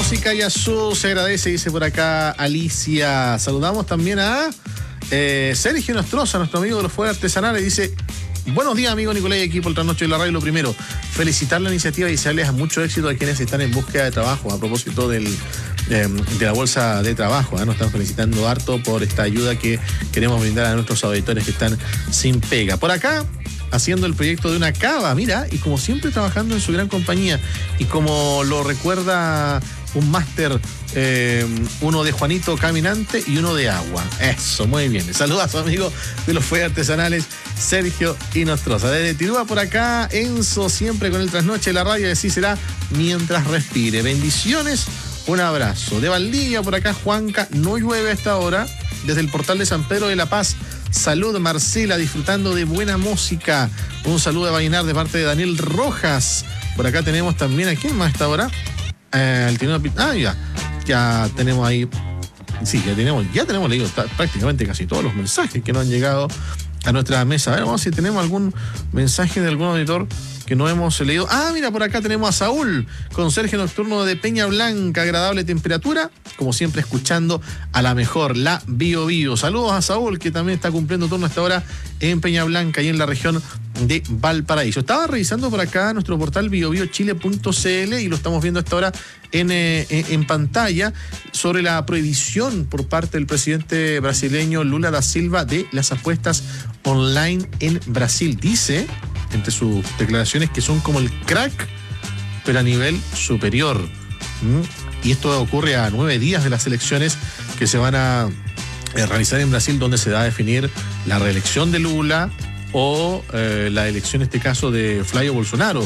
música y azul se agradece, dice por acá Alicia. Saludamos también a Sergio Nostroza, nuestro amigo de los fuegos artesanales. Dice: buenos días, amigo Nicolás y equipo del Trasnoche de la Radio. Lo primero, felicitar la iniciativa y desearles mucho éxito a quienes están en búsqueda de trabajo. A propósito de la bolsa de trabajo, nos están felicitando harto por esta ayuda que queremos brindar a nuestros auditores que están sin pega. Por acá, haciendo el proyecto de una cava, mira, y como siempre trabajando en su gran compañía, y como lo recuerda un máster, uno de Juanito Caminante y uno de agua. Eso, muy bien. Saludos a su amigo de los fuegos artesanales, Sergio Nostroza. Desde Tirúa por acá, Enzo, siempre con el Trasnoche de la Radio, y así será mientras respire. Bendiciones, un abrazo. De Valdivia por acá, Juanca, no llueve a esta hora. Desde el portal de San Pedro de la Paz, salud, Marcela, disfrutando de buena música. Un saludo de Vallenar de parte de Daniel Rojas. Por acá tenemos también, ¿a quién más a esta hora? Ya tenemos ahí. Sí, ya tenemos leído prácticamente casi todos los mensajes que nos han llegado a nuestra mesa. A ver, vamos a ver si tenemos algún mensaje de algún auditor que no hemos leído. Mira, por acá tenemos a Saúl, conserje nocturno de Peña Blanca, agradable temperatura, como siempre escuchando a la mejor, la Bio Bio. Saludos a Saúl, que también está cumpliendo turno hasta ahora en Peña Blanca y en la región de Valparaíso. Estaba revisando por acá nuestro portal biobiochile.cl y lo estamos viendo hasta ahora en pantalla, sobre la prohibición por parte del presidente brasileño Lula da Silva de las apuestas online en Brasil. Dice, entre sus declaraciones, que son como el crack, pero a nivel superior. Y esto ocurre a 9 días de las elecciones que se van a realizar en Brasil, donde se va a definir la reelección de Lula o la elección, en este caso, de Flavio Bolsonaro.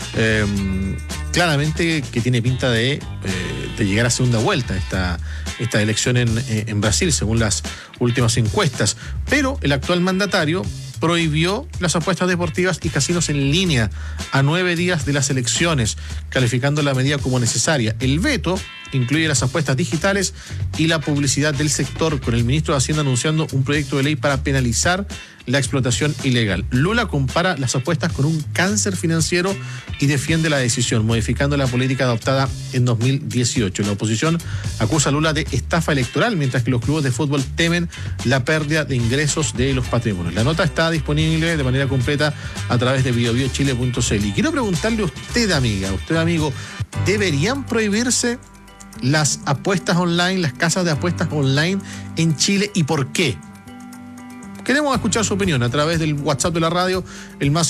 Claramente que tiene pinta de llegar a segunda vuelta esta elección en Brasil, según las últimas encuestas. Pero el actual mandatario prohibió las apuestas deportivas y casinos en línea a 9 días de las elecciones, calificando la medida como necesaria. El veto incluye las apuestas digitales y la publicidad del sector, con el ministro de Hacienda anunciando un proyecto de ley para penalizar la explotación ilegal. Lula compara las apuestas con un cáncer financiero y defiende la decisión, modificando la política adoptada en 2018. La oposición acusa a Lula de estafa electoral, mientras que los clubes de fútbol temen la pérdida de ingresos de los patrimonios. La nota está disponible de manera completa a través de biobiochile.cl. Y quiero preguntarle a usted, amiga, a usted, amigo, ¿deberían prohibirse las apuestas online, las casas de apuestas online en Chile, y por qué? Queremos escuchar su opinión a través del WhatsApp de la radio, el más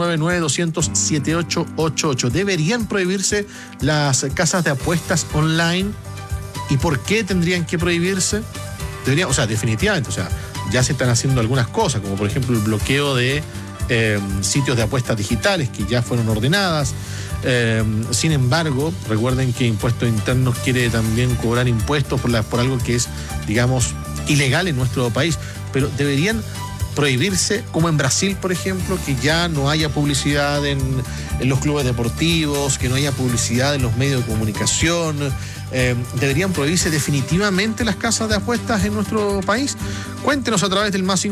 569-9200-7888. ¿Deberían prohibirse las casas de apuestas online? ¿Y por qué tendrían que prohibirse? Definitivamente, ya se están haciendo algunas cosas, como por ejemplo el bloqueo de sitios de apuestas digitales que ya fueron ordenadas. Sin embargo, recuerden que Impuestos Internos quiere también cobrar impuestos por algo que es, digamos, ilegal en nuestro país. Pero deberían prohibirse, como en Brasil, por ejemplo, que ya no haya publicidad en los clubes deportivos, que no haya publicidad en los medios de comunicación. Deberían prohibirse definitivamente las casas de apuestas en nuestro país. Cuéntenos a través del más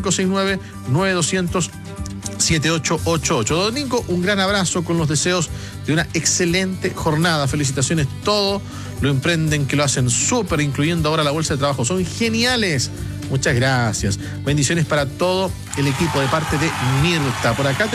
569-9200-7888. Domingo, un gran abrazo con los deseos de una excelente jornada. Felicitaciones, todo lo emprenden, que lo hacen súper, incluyendo ahora la bolsa de trabajo. Son geniales. Muchas gracias. Bendiciones para todo el equipo de parte de Mirta. Por acá